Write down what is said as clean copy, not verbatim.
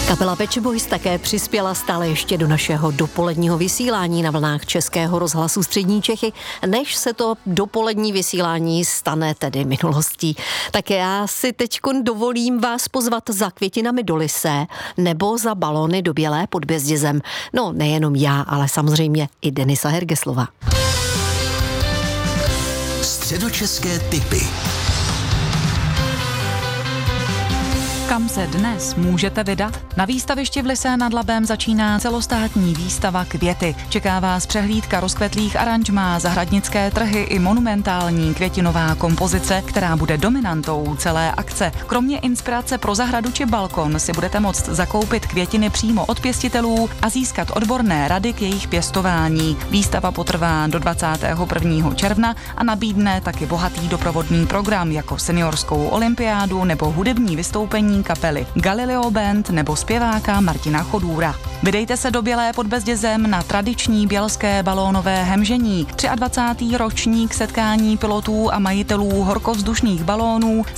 Kapela Pet Shop Boys také přispěla stále ještě do našeho dopoledního vysílání na vlnách Českého rozhlasu Střední Čechy, než se to dopolední vysílání stane tedy minulostí. Tak já si teďkon dovolím vás pozvat za květinami do Lysé nebo za balóny do Bělé pod Bezdězem. No, nejenom já, ale samozřejmě i Denisa Hergeslova. Středočeské tipy. Kam se dnes můžete vydat? Na výstavišti v Lysé nad Labem začíná celostátní výstava Květy. Čeká vás přehlídka rozkvetlých aranžmá, zahradnické trhy i monumentální květinová kompozice, která bude dominantou celé akce. Kromě inspirace pro zahradu či balkon si budete moct zakoupit květiny přímo od pěstitelů a získat odborné rady k jejich pěstování. Výstava potrvá do 21. června a nabídne taky bohatý doprovodný program jako seniorskou olympiádu nebo hudební vystoupení kapely Galileo Band nebo zpěváka Martina Chodůra. Vydejte se do Bělé pod Bezdězem na tradiční bělské balónové hemžení. 23. ročník setkání pilotů a majitelů horkovzdušných balónů